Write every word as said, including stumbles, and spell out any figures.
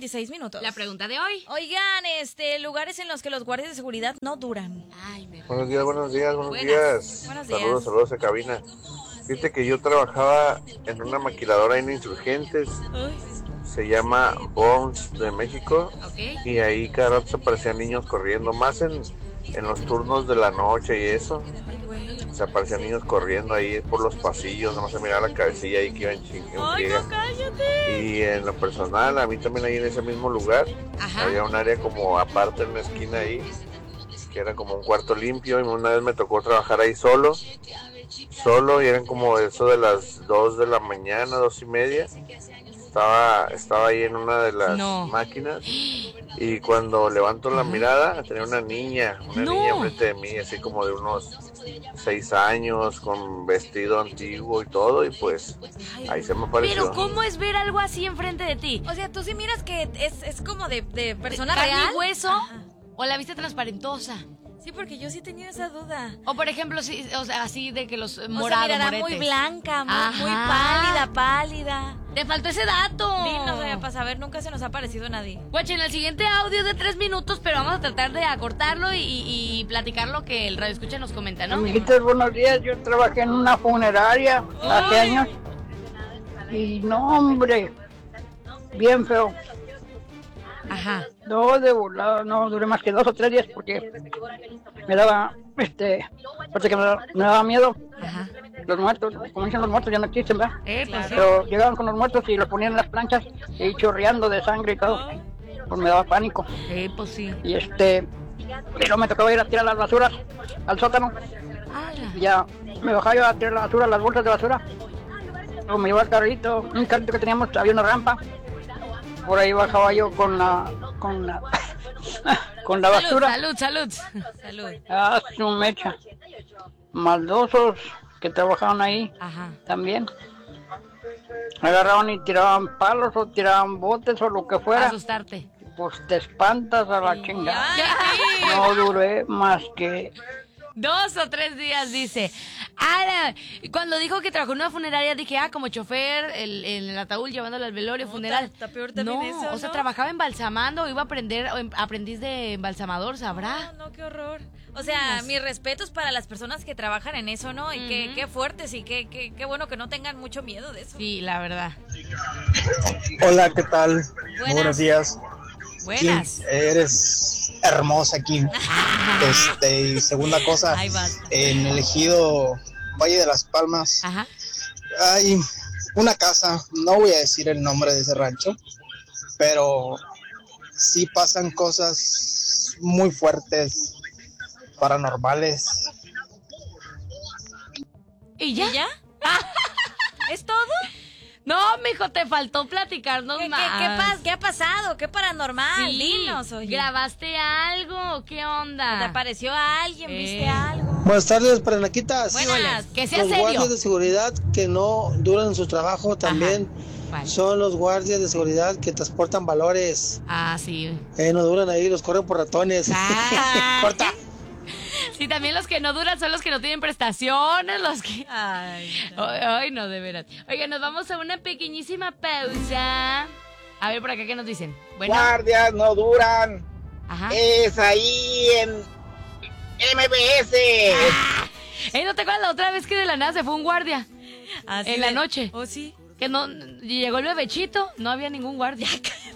dieciséis minutos. La pregunta de hoy. Oigan, este, lugares en los que los guardias de seguridad no duran. Ay, me... Buenos días, buenos días, buenos Buenas. días. Buenos días. Saludos, saludos a cabina. Fíjate que yo trabajaba en una maquiladora en Insurgentes. Ay. Se llama Bones de México. Ok. Y ahí cada rato se aparecían niños corriendo, más en, en los turnos de la noche y eso. Ay, güey. Se aparecían niños corriendo ahí por los pasillos, nomás se miraba la cabecilla ahí que iban chingados. Ay, no, cállate. Y en lo personal, a mí también ahí en ese mismo lugar, Ajá. había un área como aparte en una esquina ahí, que era como un cuarto limpio, y una vez me tocó trabajar ahí solo, solo, y eran como eso de las dos de la mañana, dos y media. Estaba, estaba ahí en una de las No. máquinas, y cuando levanto la mirada, tenía una niña, una No. niña enfrente de mí, así como de unos seis años, con vestido antiguo y todo, y pues ahí se me apareció. Pero ¿cómo es ver algo así enfrente de ti? O sea, tú sí miras que es, es como de, de persona ¿Carne real. y hueso? Ajá. ¿O la viste transparentosa? Sí, porque yo sí tenía esa duda. O por ejemplo, sí, o sea, así de que los O sea, morados, mirará moretes. muy blanca, muy, muy Ajá. pálida, pálida. Te faltó ese dato. Sí, no sabía para saber, nunca se nos ha parecido nadie. Guache, en el siguiente audio de tres minutos, pero vamos a tratar de acortarlo y, y, y platicar lo que el radio escucha nos comenta, ¿no? Amiguitos, buenos días. Yo trabajé en una funeraria hace años. Y no, hombre, bien feo. Ajá. No, de volada, no duré más que dos o tres días porque me daba, este, porque me daba, me daba miedo. Ajá. Los muertos, como dicen los muertos, ya no existen, ¿verdad? Eh, pues sí. Pero llegaban con los muertos y los ponían en las planchas y chorreando de sangre y todo. Pues me daba pánico. Eh, pues sí. Y este, pero me tocaba ir a tirar las basuras al sótano. Ala. Y ya me bajaba yo a tirar la basura, las bolsas de basura. Luego me llevaba el carrito, un carrito que teníamos, había una rampa. Por ahí bajaba yo con la, con la, con la basura. Salud, salud, salud. Salud. Ah, su mecha. Maldosos que trabajaban ahí Ajá. también. Agarraban y tiraban palos o tiraban botes o lo que fuera. Asustarte. Pues te espantas a la chingada. Ay. No duré más que... Dos o tres días, dice. Ala, cuando dijo que trabajó en una funeraria, dije, ah, como chofer, el, el ataúd llevándolo al velorio No, funeral. está- está peor también no, eso, o sea, ¿no? trabajaba embalsamando, iba a aprender, o em- aprendiz de embalsamador, ¿sabrá? No, no, qué horror. O sea, Yes. mis respetos para las personas que trabajan en eso, ¿no? Y qué, Ujú. qué fuertes y qué, qué, qué bueno que no tengan mucho miedo de eso. Sí, la verdad. Hola, ¿qué tal? Muy Buenas. buenos días. Buenas. Kim, eres hermosa, Kim. Este, y segunda cosa, Ahí basta. en el ejido Valle de las Palmas Ajá. hay una casa, no voy a decir el nombre de ese rancho, pero sí pasan cosas muy fuertes, paranormales. ¿Y ya? ¿Y ya? ¿Es todo? No, mijo, te faltó platicarnos ¿Qué, qué, más. qué, pas- qué ha pasado? ¿Qué paranormal? Sí. Dinos, oye. ¿Grabaste algo? ¿Qué ¿Te onda? apareció alguien? Eh. ¿Viste algo? Buenas tardes, Paranaquitas. Buenas. Que sea Los serio. guardias de seguridad que no duran su trabajo también ¿Cuál? son los guardias de seguridad que transportan valores. Ah, sí. Eh, no duran ahí, los corren por ratones. Ah. Corta. Sí, también los que no duran son los que no tienen prestaciones, los que... Ay, no. Ay, ay, no, de veras. Oiga, nos vamos a una pequeñísima pausa. A ver, por acá, ¿qué nos dicen? Bueno, Guardias no duran. ajá. Es ahí en M B S. Ey, ¿no te acuerdas la otra vez que de la nada se fue un guardia? Así En la de- noche. ¿Oh, sí? Que no, llegó el bebechito, no había ningún guardia.